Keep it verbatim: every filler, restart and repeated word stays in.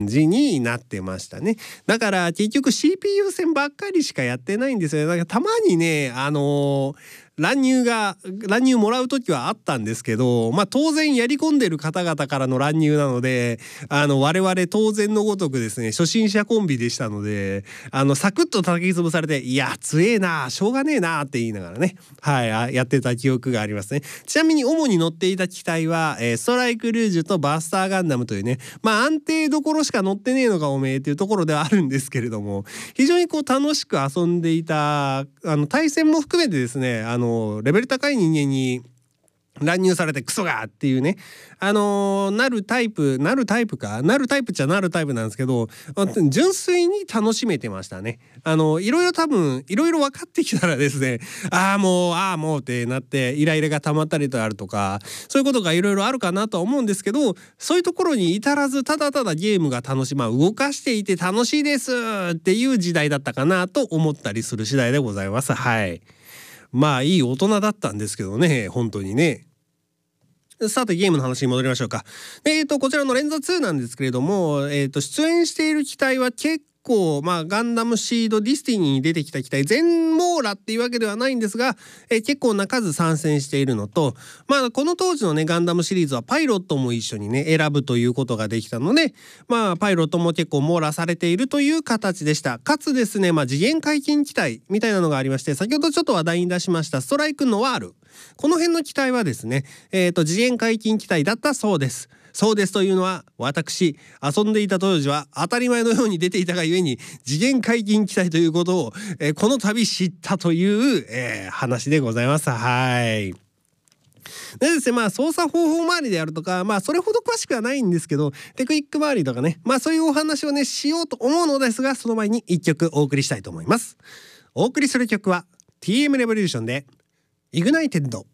じになってましたね。だから結局 シーピーユー 戦ばっかりしかやってないんですよ。だからたまにねあのー乱入が乱入もらう時はあったんですけど、まあ当然やり込んでる方々からの乱入なので、あの我々当然のごとくですね初心者コンビでしたので、あのサクッと叩き潰されて、いや強えなしょうがねえなって言いながらね、はいやってた記憶がありますね。ちなみに主に乗っていた機体は、えー、ストライクルージュとバスターガンダムというね、まあ安定どころしか乗ってねえのかおめえっていうところではあるんですけれども、非常にこう楽しく遊んでいた、あの対戦も含めてですね、あのレベル高い人間に乱入されてクソがっていうね、あのー、なるタイプなるタイプかなるタイプっちゃなるタイプなんですけど、純粋に楽しめてましたね。あのいろいろ多分いろいろ分かってきたらですね、ああもうああもうってなってイライラが溜まったりとあるとか、そういうことがいろいろあるかなとは思うんですけど、そういうところに至らずただただゲームが楽しい、まあ動かしていて楽しいですっていう時代だったかなと思ったりする次第でございます。はい。まあいい大人だったんですけどね、本当にね。さてゲームの話に戻りましょうか。えーとこちらのレンザツーなんですけれども、えーと出演している機体は結構まあガンダムシードディスティニーに出てきた機体全網羅っていうわけではないんですが、えー、結構な数参戦しているのと、まあこの当時のねガンダムシリーズはパイロットも一緒にね選ぶということができたので、まあパイロットも結構網羅されているという形でした。かつですね、まあ次元解禁機体みたいなのがありまして、先ほどちょっと話題に出しましたストライクノワール、この辺の機体はですね、えーと次元解禁機体だったそうです。そうですというのは、私遊んでいた当時は当たり前のように出ていたがゆえに次元解禁機体ということを、えー、この度知ったという、えー、話でございます。はい。でですね、まあ操作方法周りであるとか、まあそれほど詳しくはないんですけど、テクニック周りとかね、まあそういうお話をねしようと思うのですが、その前にいっきょくお送りしたいと思います。お送りする曲は ティーエム レボリューションでイグナイテッド。